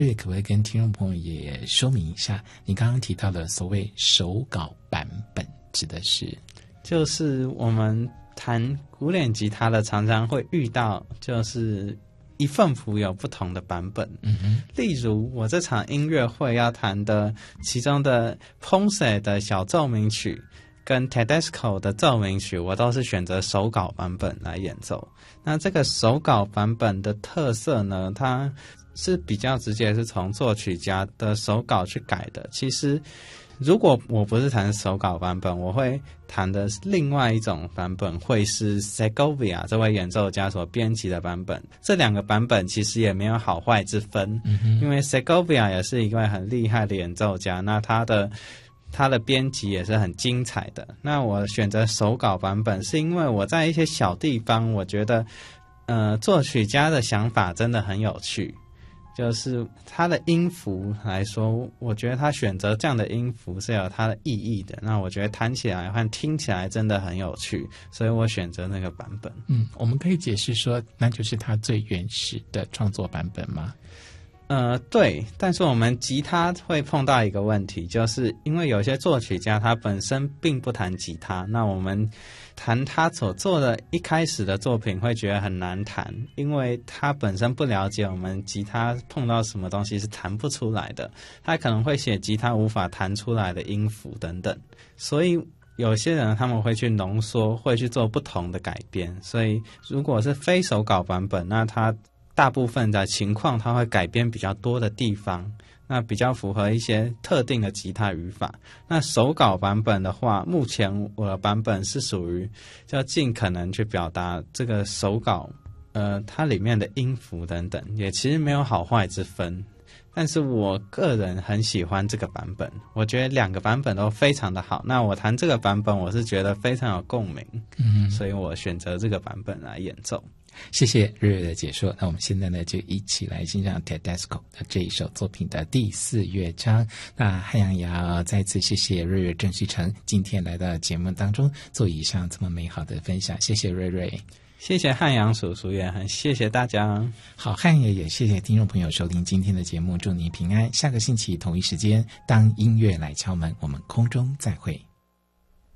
也可不可以跟听众朋友也说明一下，你刚刚提到的所谓手稿版本指的是？ 就是我们弹古典吉他的常常会遇到，就是一份谱有不同的版本。例如我这场音乐会要弹的其中的 Ponce 的小奏鸣曲跟 Tedesco 的奏鸣曲，我都是选择手稿版本来演奏。那这个手稿版本的特色呢，它是比较直接是从作曲家的手稿去改的。其实如果我不是弹手稿版本，我会弹的另外一种版本，会是 Segovia 这位演奏家所编辑的版本。这两个版本其实也没有好坏之分，因为 Segovia 也是一位很厉害的演奏家，那他的编辑也是很精彩的。那我选择手稿版本是因为我在一些小地方，我觉得作曲家的想法真的很有趣。就是他的音符来说，我觉得他选择这样的音符是有他的意义的。那我觉得弹起来和听起来真的很有趣，所以我选择那个版本。 我们可以解释说，那就是他最原始的创作版本吗？ 对，但是我们吉他会碰到一个问题，就是因为有些作曲家他本身并不弹吉他，那我们弹他所做的一开始的作品会觉得很难弹，因为他本身不了解我们吉他碰到什么东西是弹不出来的，他可能会写吉他无法弹出来的音符等等，所以有些人他们会去浓缩，会去做不同的改编。所以如果是非手稿版本，那他大部分的情况它会改编比较多的地方，那比较符合一些特定的吉他语法。那手稿版本的话，目前我的版本是属于要尽可能去表达这个手稿它里面的音符等等，也其实没有好坏之分。但是我个人很喜欢这个版本，我觉得两个版本都非常的好。那我弹这个版本我是觉得非常有共鸣，所以我选择这个版本来演奏。 谢谢瑞瑞的解说。那我们现在呢，就一起来欣赏 Tedesco 的这一首作品的第4乐章。那汉阳也要再次谢谢瑞瑞郑旭成今天来到节目当中做以上这么美好的分享，谢谢瑞瑞。 谢谢汉阳叔叔，也很谢谢大家。 好，汉阳也谢谢听众朋友收听今天的节目，祝您平安。下个星期同一时间，当音乐来敲门，我们空中再会。